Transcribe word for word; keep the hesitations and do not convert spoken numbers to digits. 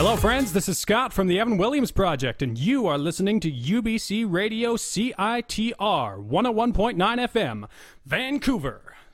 Hello, friends. This is Scott from the Evan Williams Project, and you are listening to U B C Radio C I T R one oh one point nine F M, Vancouver.